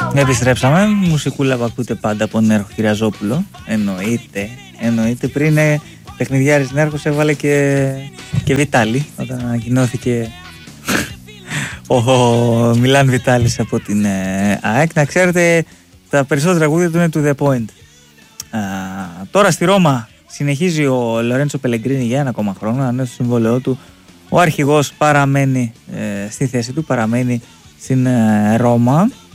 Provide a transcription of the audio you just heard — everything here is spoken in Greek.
Επιστρέψαμε. Μουσικούλα που ακούτε πάντα από Νέρχο Κυριαζόπουλο. Εννοείται. Πριν παιχνιδιάρης Νέρχος έβαλε και Βιτάλη όταν ανακοινώθηκε ο Μιλάν Βιτάλης από την ΑΕΚ. Να ξέρετε, τα περισσότερα τραγούδια του είναι to the point. Τώρα στη Ρώμα συνεχίζει ο Λορέντσο Πελεγκρίνι για ένα ακόμα χρόνο. Ανέβησε το συμβόλαιό του. Ο αρχηγός παραμένει στη θέση του, παραμένει στην Ρώμα.